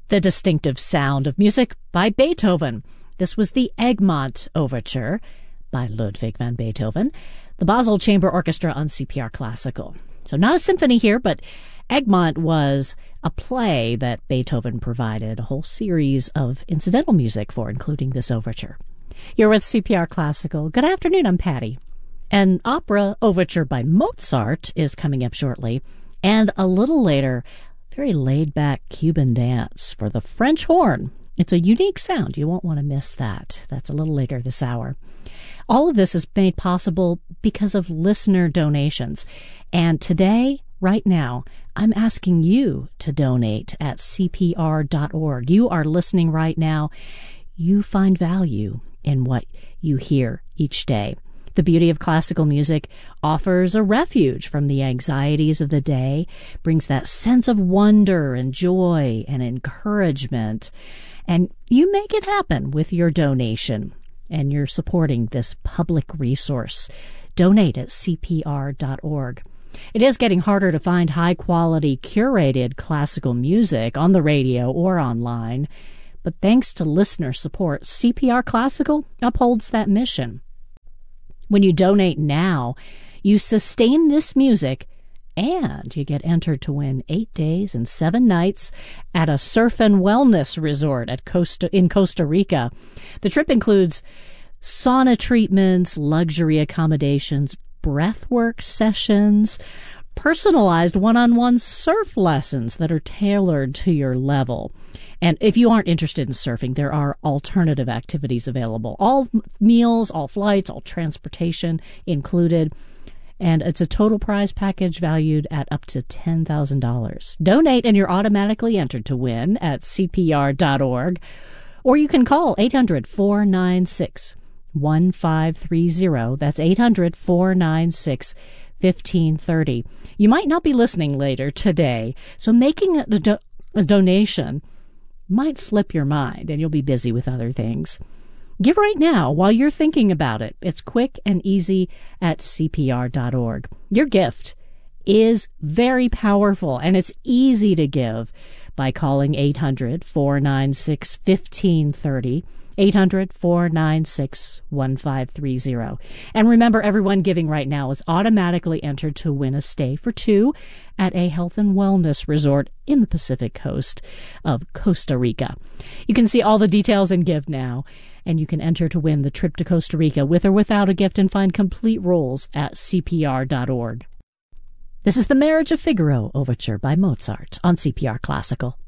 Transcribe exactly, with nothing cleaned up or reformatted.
the distinctive sound of music by Beethoven. This was the Egmont Overture by Ludwig van Beethoven, the Basel Chamber Orchestra on C P R Classical. So not a symphony here, but Egmont was a play that Beethoven provided a whole series of incidental music for, including this overture. You're with C P R Classical. Good afternoon, I'm Patty. An opera overture by Mozart is coming up shortly, and a little later, very laid-back Cuban dance for the French horn. It's a unique sound. You won't want to miss that. That's a little later this hour. All of this is made possible because of listener donations. And today, right now, I'm asking you to donate at C P R dot org. You are listening right now. You find value in what you hear each day. The beauty of classical music offers a refuge from the anxieties of the day, brings that sense of wonder and joy and encouragement. And you make it happen with your donation, and you're supporting this public resource. Donate at C P R dot org. It is getting harder to find high-quality, curated classical music on the radio or online, but thanks to listener support, C P R Classical upholds that mission. When you donate now, you sustain this music and you get entered to win eight days and seven nights at a surf and wellness resort at Costa in Costa Rica. The trip includes sauna treatments, luxury accommodations, breathwork sessions, personalized one-on-one surf lessons that are tailored to your level. And if you aren't interested in surfing, there are alternative activities available. All meals, all flights, all transportation included. And it's a total prize package valued at up to ten thousand dollars. Donate and you're automatically entered to win at C P R dot org. Or you can call eight hundred, four nine six, one five three zero. That's eight hundred, four nine six, one five three zero. You might not be listening later today, so making a, do- a donation might slip your mind and you'll be busy with other things. Give right now while you're thinking about it. It's quick and easy at C P R dot org. Your gift is very powerful, and it's easy to give by calling eight hundred, four nine six, one five three zero, eight hundred, four nine six, one five three zero. And remember, everyone giving right now is automatically entered to win a stay for two at a health and wellness resort in the Pacific coast of Costa Rica. You can see all the details and give now, and you can enter to win the trip to Costa Rica with or without a gift and find complete rules at C P R dot org. This is the Marriage of Figaro Overture by Mozart on C P R Classical.